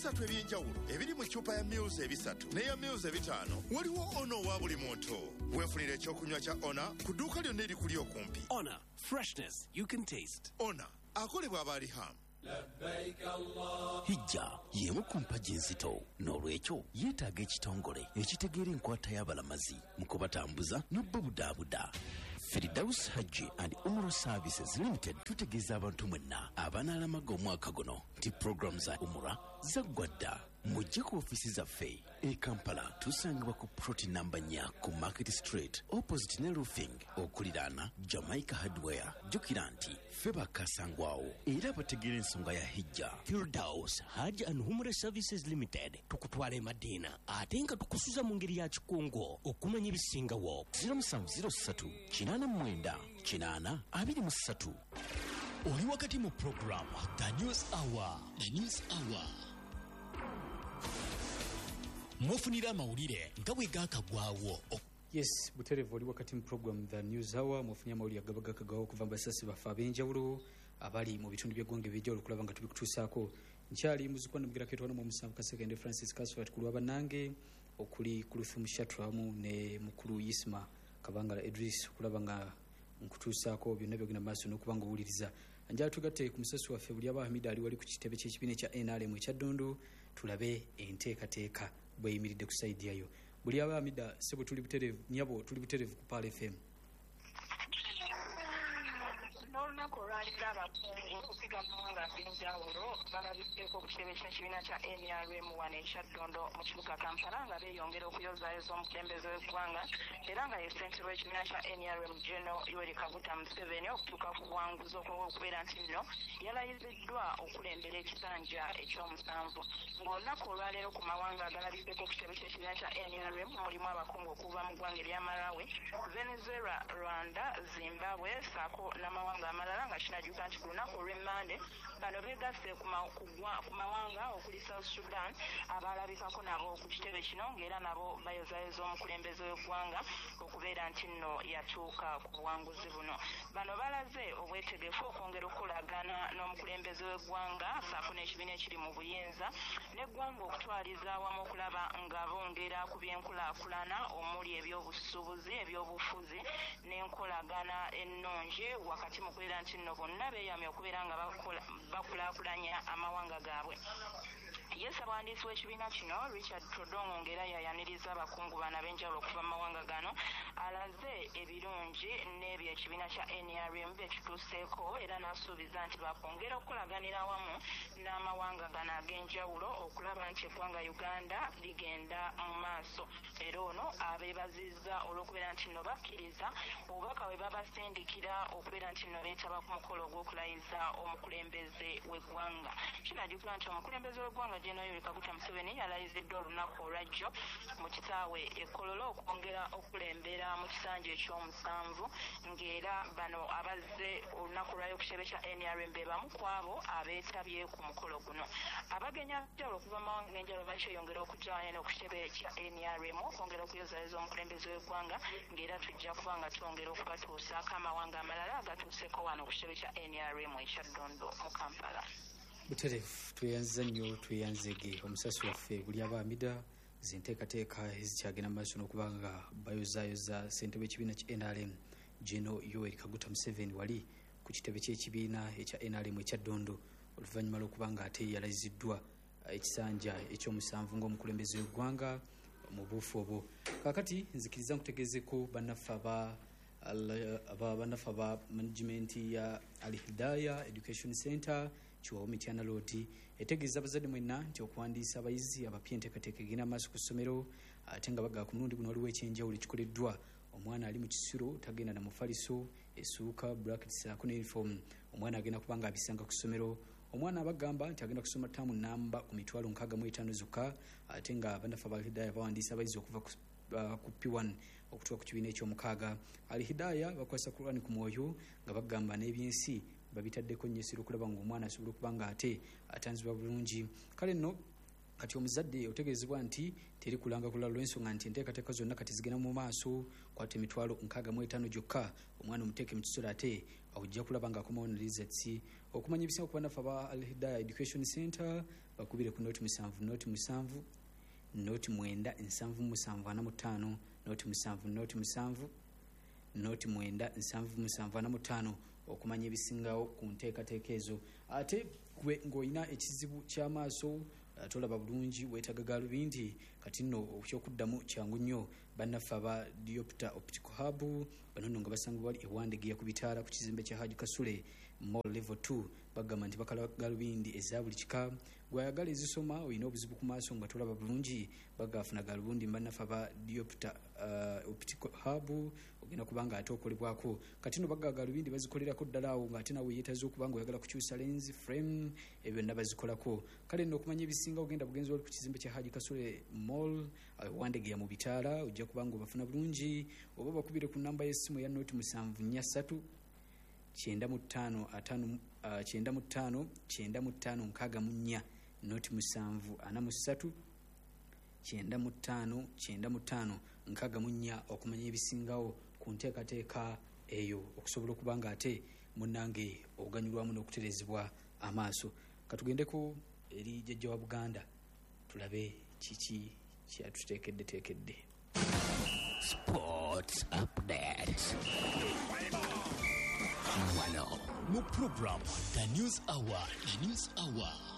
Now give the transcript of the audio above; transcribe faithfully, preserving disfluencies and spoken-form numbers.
ebisatu ebyenjawulo ebiri mu ccupa ya Muse ebisatu n'eya Muse ebitaano. Waliwo ono wa buli muntu. Weefunira ekyokunywa kya Ona ku dduuka lyonna erikuli okumpi. Ona, freshness you can taste. Ona akolebwa Abalihamu. Hijja yemu ku mpagi enzito n'olwekyo yeetaaga ekitongole ekitegeera enkwata y'abalamazi mu kubatambuza n'obbabudaabuda. Firdaus Hajji and Umrah Services Limited tutegeeza abantu mwenna abanaalamaga omwaka guno nti program za Umrah zaggwa dda. Mujje ku ofiisi zaffe e Kampala tusangibwa ku ploti namba nnya ku Market Street opposite ne roofing okuliraana Jamaica Hardware. Jjukira nti ffe bakasangwawo era bategeera ensonga ya hijja. Firdaus Hajji and Umrah Services Limited tukutwala e Madina ate nga tukusuza mu ngeri ya kikungo okumanya ebisingawo. zero seven zero three kinaana mu mwenda kinaana abiri mu ssatu. Oli wakati mu program The News Hour. The News Hour mwofunira amawulire nga bwe gaakagwawo. Yes, Buterevu oli wakati mu program The News Hour mwofunira amawulire agabaga kagwawo okuva mu basasi baffe ab'enjawulo abali mu bitundu by'eggwanga eby'enjawulo okulaba nga tubikutuusaako. Nkyali muzikwana mugira ketwana mu musanvu Kasegende Francis Kaswat ku lwabannange okuli ku Luthum Shatramu ne mukulu Yisma Kabangala Idris okulaba nga nkutuusaako byonna byogenda maaso n'okuba nga owuliriza. Njala tugatte ku musasi waffe buli aba Hamida ali wali ku kitebe ky'ekibiina kya N R M ekya Ddondo tulabe enteekateeka bweyimiridde ku sayidi yayo. Buli aba Hamida sebo tuli buterevu nyabo tuli buterevu ku Pal F M. N'olunaku olwalira abakungu okupiga mu mawanga ag'enjawulo balabiseko ku kitebe ky'ekibiina kya N R M wano ekya Ddondo mu kibuga Kampala nga beeyongera okuyozaayoza omukulembeze w'eggwanga era nga ye ssentebe w'ekibiina kya N R M General Yoweri Kaguta Museveni okutuuka ku buwanguzi okubeera nti nno yalayiziddwa okulembera ekisanja eky'omusanvu. Ng'olunaku olwaleero ku mawanga agalabiseko ku kitebe ky'ekibiina kya N R M mulimu abakungu okuva mu ggwanga erya Malawi, Venezuela, Rwanda, Zimbabwe saako n'amawanga amalala nga kinajjuka nti ku lunaku olw'emmande bano beegasse ku mawanga okuli South Sudan abalabikako nabo ku kitebe kino ng'era nabo bayozayoza omukulembeze w'eggwanga okubeera nti nno yatuuka ku buwanguzi buno. Bano balaze obwetegefu okwongera okukolagana n'omukulembeze w'eggwanga saako n'ekibiina ekiri mu buyinza n'eggwanga okutwaliza awamu okulaba nga bongera ku byenkulaakulana omuli ebyobusuubuzi, ebyobufuzi n'enkolagana ennungi wakati mu kubeera nti nno bonna beeyamye okubeera nga bakulaakulanya amawanga gaabwe. Yes, abawandiisi w'ekibiina kino Richard Trodongo ng'era yayaniriza abakungu bano ab'enjawulo okuva mu mawanga gano alaze ebirungi n'ebyo ekibiina kya N R M bye kituuseeko era n'asuubiza nti bakwongera okukolaganira awamu n'amawanga gano ag'enjawulo okulaba nti eggwanga Uganda ligenda mu maaso. Era ono abeebazizza olw'okubeera nti nno bakkiriza obubaka bwe babasindikira okubeera nti nno beetaba ku mukolo ogw'okulayiza omukulembeze w'eggwanga. Kinajjukira nti omukulembeze w'eggwanga General Yoweri Kaguta Museveni yalayiziddwa olunaku olwajjo mu kitaawe ekkololo okwongera okulembera mu kisanja eky'omusanvu ng'era bano abazze olunaku olwayo ku kitebe kya N R M be bamu ku abo abeetabye ku mukolo guno. Abagenya njawulo okuva mu mawanga g'enjawulo bakyeyongera okujjayo ku kitebe kya N R M okwongera okuyozayoza omukulembeze w'eggwanga ng'era tujja kuba nga twongera okubatuusaako amawanga amalala agatuuseeko wano ku kitebe kya N R M ekya Ddondo mu Kampala. Buterevu tweyanziza nnyo tweyanzege omusasi waffe buli aba Hamida zenteekateeka ezikyagenda maaso n'okuba nga bayozaayoza ssentebe w'ekibiina kya N R M General Yoweri Kaguta Museveni wali ku kitebe ky'ekibiina ekya N R M ekya Ddondo oluvannyuma lw'okuba nga ate yalayiziddwa ekisanja eky'omusanvu ng'omukulembeze w'eggwanga mu buufu obwo. Kaakati nzikiriza nkutegeezeko bannaffe aba bannaffe aba management ya Al Hidaya Education Center Chiwawa Mityana Road etegeeza abazadde mwenna nti okuwandiisa abayizi abapya enteekateeka egenda maaso ku ssomero ate nga bagaa ku mulundi guno waliwo ekyenjawulo ekikoleddwa. Omwana ali mu kisiro tagenda na mufaliso essuuka brackets ako ne uniform. Omwana agenda kuba nga abisanga ku ssomero. Omwana abagamba nti agenda kusoma ttaamu namba ku mitwalo nkaaga mu etaano zokka ate nga bannaffe aba Al Hidaya bawandiisa abayizi okuva ku Uh, ku P one okutuuka ku kibiina eky'omukaaga. Al Hidaya bakwasa Qur'an ku mwoyo nga bagamba n'ebyensi babitaddeko nnyo essira okulaba ng'omwana asobola okuba nga ate atanzibwa bulungi. Kale nno kati omuzadde otegeezebwa nti teri kulanga kulala lw'ensonga nti enteekateeka zonna kati zigenda mu maaso kwata emitwalo nkaaga mu etaano gyokka omwana omuteeke mu kisolo ate ojja kulaba nga akomawo ne results okumanya ebisinga ku bannaffe aba Al Hidayah Education Center bakubire ku noti musanvu noti musanvu noti mwenda nsanvu musanvu ana mu ttaano noti musanvu noti musanvu noti mwenda nsanvu musanvu ana mu ttaano okumanya ebisingawo ku nteekateeka ezo. Ate gwe ng'olina ekizibu ky'amaaso tolaba bulungi weetaaga gaalubindi kati nno ekyokuddamu kyangu nnyo bannaffe aba Diopter Optical Hub bano nno nga basangibwa wali ewandegeya ku bitaala ku kizimbe kya Haji Kasule Mall Level two bagamba nti bakala gaalubindi eza buli kika gwayagala ezisoma olina obuzibu ku maaso nga tolaba bulungi bagafuna gaalubindi bannaffe aba Diopter uh, Optical Hub ogenda kubanga ate okolebwako kati nno bagga gaalubindi bazikolerako ddala awo ng'ate nawe yeetaze okubanga oyagala kukyusa lens frame ebyo byonna bazikolako. Kale nno okumanya ebisinga ogenda bugenzi wali ku kizimbe kya Haji Kasule Mall wandegeya mu bitaala ojja kubanga obafuna bulungi oba bakubire ku namba y'essimu ya noti musanvu nnya ssatu kyenda mu ttaano ataano kyenda mu ttaano kyenda mu ttaano nkaaga mu nnya noti musanvu ana mu ssatu kyenda mu ttaano kyenda mu ttaano nkaaga mu nnya okumanya ebisingawo ku nteekateeka eyo okusobola okuba nga ate munnange oganyulwamu n'okuterezebwa amaaso. Katugendeko eri jjajja wa Buganda tulabe kiki kyatuteekeddeteekedde. Sports Update. Wano mu program The News Hour. The News Hour.